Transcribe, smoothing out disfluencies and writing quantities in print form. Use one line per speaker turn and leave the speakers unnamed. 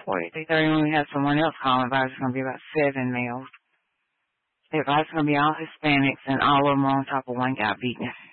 43:30 when we had someone else calling about it's going to be about 7 males. It's going to be all Hispanics, and all of them are on top of one guy beating it.